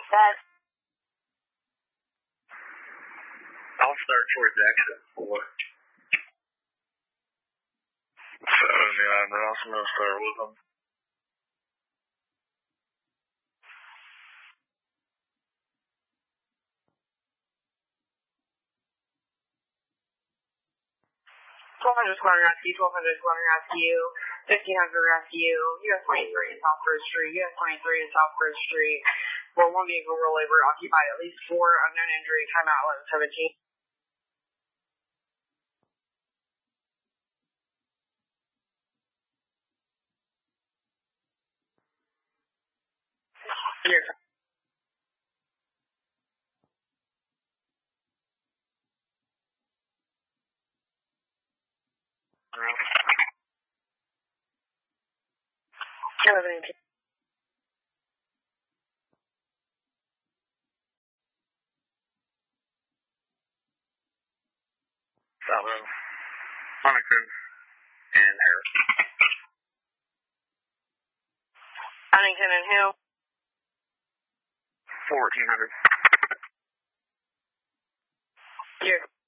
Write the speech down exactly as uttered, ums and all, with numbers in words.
That. I'll start towards exit four. seventy-nine, then I'm going to start with them. twelve hundred Squadron Rescue, twelve hundred Squadron Rescue, fifteen hundred Rescue, U S twenty-three in South First Street, U S twenty-three in South First Street, where one vehicle rollover occupied at least four, unknown injury, timeout eleven seventeen. Your turn. eleven eighteen. Seven. Huntington and Harris. Huntington and who? fourteen hundred. Your